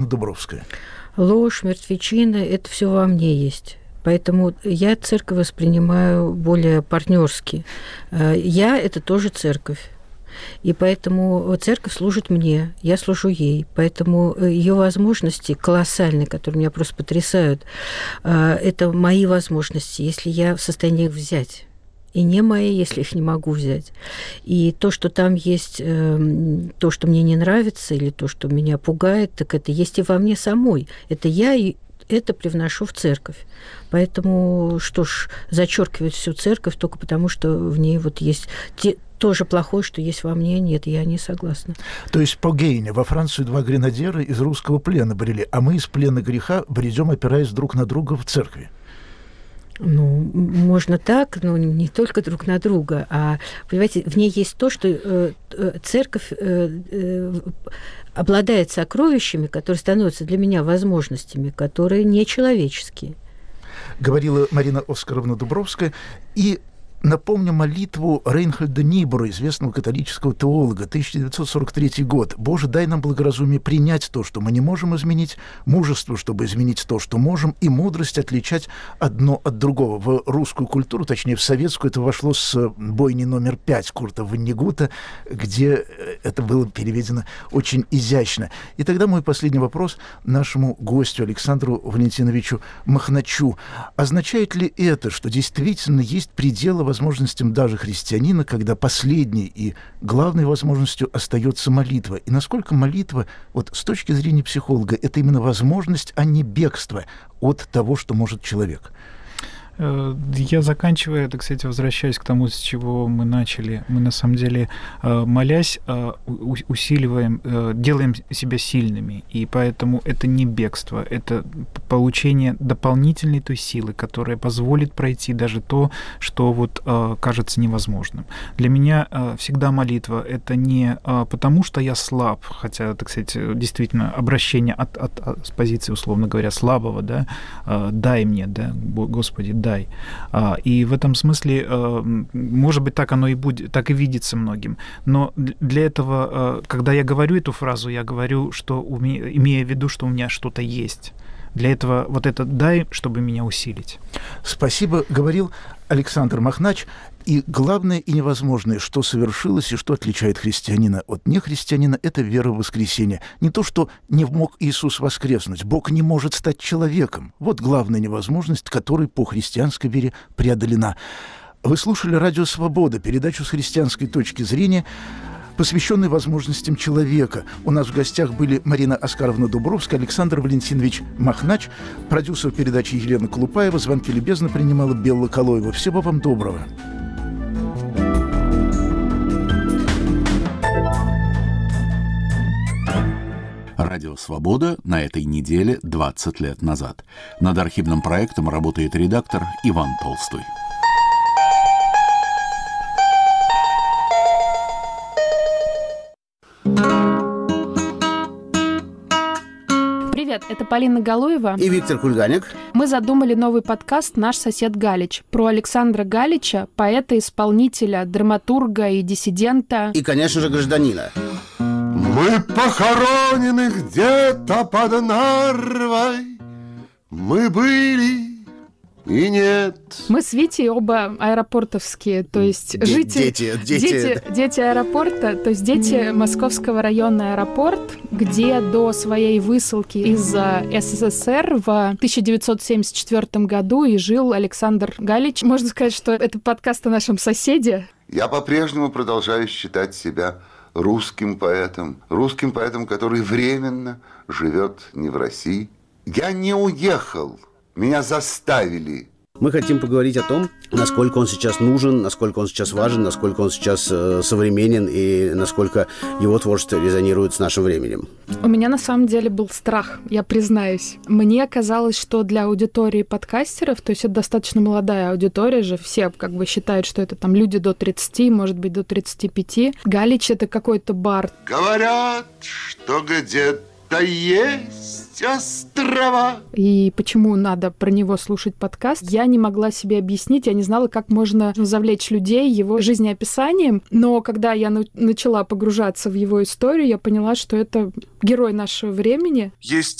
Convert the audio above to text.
Дубровская. Ложь, мертвечина – это все во мне есть. Поэтому я церковь воспринимаю более партнерски. Я – это тоже церковь. И поэтому церковь служит мне, я служу ей. Поэтому ее возможности колоссальные, которые меня просто потрясают, это мои возможности, если я в состоянии их взять. И не мои, если их не могу взять. И то, что там есть, то, что мне не нравится, или то, что меня пугает, так это есть и во мне самой. Это я и это привношу в церковь. Поэтому, что ж, зачеркивать всю церковь только потому, что в ней вот есть тоже плохое, что есть во мне, нет, я не согласна. То есть по Гейне во Францию 2 гренадера из русского плена брели, а мы из плена греха бредем, опираясь друг на друга в церкви. Ну, можно так, но не только друг на друга, а, понимаете, в ней есть то, что церковь обладает сокровищами, которые становятся для меня возможностями, которые нечеловеческие. Говорила Марина Оскаровна Дубровская. И напомню молитву Рейнхольда Нибора, известного католического теолога, 1943 год. «Боже, дай нам благоразумие принять то, что мы не можем изменить, мужество, чтобы изменить то, что можем, и мудрость отличать одно от другого». В русскую культуру, точнее, в советскую, это вошло с бойни номер 5 Курта Воннегута, где это было переведено очень изящно. И тогда мой последний вопрос нашему гостю Александру Валентиновичу Махначу. Означает ли это, что действительно есть пределы возможностям даже христианина, когда последней и главной возможностью остается молитва? И насколько молитва, вот с точки зрения психолога, это именно возможность, а не бегство от того, что может человек? Я заканчивая, так сказать, возвращаюсь к тому, с чего мы начали. Мы, на самом деле, молясь, усиливаем, делаем себя сильными. И поэтому это не бегство, это получение дополнительной той силы, которая позволит пройти даже то, что вот кажется невозможным. Для меня всегда молитва — это не потому, что я слаб, хотя, так сказать, действительно, обращение с позиции, условно говоря, слабого, да, дай мне, да, Господи, дай. И в этом смысле, может быть, так оно и будет, так и видится многим. Но для этого, когда я говорю эту фразу, я говорю, что имея в виду, что у меня что-то есть. Для этого вот это «дай», чтобы меня усилить. Спасибо, говорил Александр Махнач. И главное и невозможное, что совершилось и что отличает христианина от нехристианина, это вера в воскресение. Не то, что не мог Иисус воскреснуть. Бог не может стать человеком. Вот главная невозможность, которая по христианской вере преодолена. Вы слушали «Радио Свобода», передачу с христианской точки зрения, посвященный возможностям человека. У нас в гостях были Марина Оскаровна Дубровская, Александр Валентинович Махнач, продюсер передачи Елена Колупаева. Звонки любезно принимала Белла Колоева. Всего вам доброго. Радио «Свобода» на этой неделе 20 лет назад. Над архивным проектом работает редактор Иван Толстой. Привет, это Полина Галуева и Виктор Кульганик. Мы задумали новый подкаст «Наш сосед Галич» про Александра Галича, поэта, исполнителя, драматурга и диссидента. И, конечно же, гражданина. Мы похоронены где-то под Нарвой. Мы были и нет. Мы с Витей оба аэропортовские, то есть дети аэропорта, то есть дети Московского района аэропорт, где до своей высылки из СССР в 1974 году и жил Александр Галич. Можно сказать, что это подкаст о нашем соседе. Я по-прежнему продолжаю считать себя русским поэтом, который временно живет не в России. Я не уехал, меня заставили. Мы хотим поговорить о том, насколько он сейчас нужен, насколько он сейчас важен, насколько он сейчас современен и насколько его творчество резонирует с нашим временем. У меня на самом деле был страх, я признаюсь. Мне казалось, что для аудитории подкастеров, то есть это достаточно молодая аудитория же, все как бы считают, что это там люди до 30, может быть, до 35. Галич — это какой-то бар. Говорят, что где-то есть острова. И почему надо про него слушать подкаст, я не могла себе объяснить, я не знала, как можно завлечь людей его жизнеописанием, но когда я начала погружаться в его историю, я поняла, что это герой нашего времени. Есть